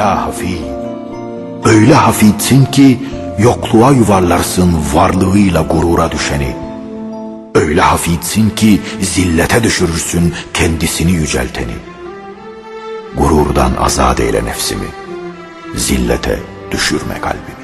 Ya hafif, öyle hafifsin ki yokluğa yuvarlarsın varlığıyla gurura düşeni. Öyle hafifsin ki zillete düşürürsün kendisini yücelteni. Gururdan azat eyle nefsimi, zillete düşürme kalbimi.